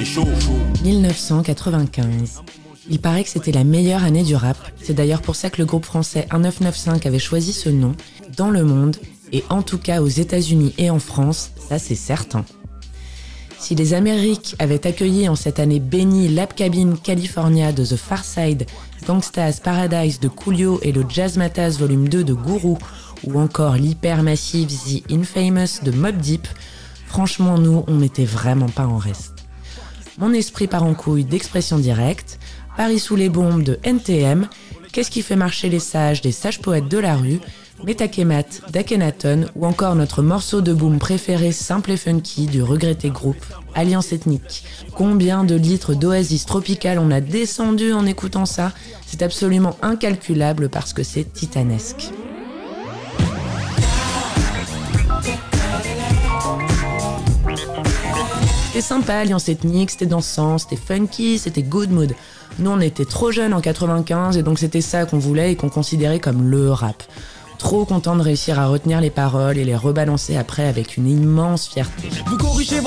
1995. Il paraît que c'était la meilleure année du rap. C'est d'ailleurs pour ça que le groupe français 1995 avait choisi ce nom. Dans le monde, et en tout cas aux États-Unis et en France, ça c'est certain. Si les Amériques avaient accueilli en cette année bénie l'Ap Cabin California de The Pharcyde, Gangsta's Paradise de Coolio et le Jazzmatazz Volume 2 de Guru, ou encore l'hypermassive The Infamous de Mobb Deep, franchement nous, on n'était vraiment pas en reste. Mon esprit part en couille d'Expression Directe, Paris sous les bombes de NTM, Qu'est-ce qui fait marcher les sages des sages poètes de la rue, Metakemat d'Akhenaton ou encore notre morceau de boom préféré simple et funky du regretté groupe Alliance Ethnique. Combien de litres d'Oasis Tropical on a descendu en écoutant ça? C'est absolument incalculable parce que c'est titanesque. C'était sympa, Alliance Ethnique, c'était dansant, c'était funky, c'était good mood. Nous on était trop jeunes en 95 et donc c'était ça qu'on voulait et qu'on considérait comme le rap. Trop content de réussir à retenir les paroles et les rebalancer après avec une immense fierté. Vous corrigez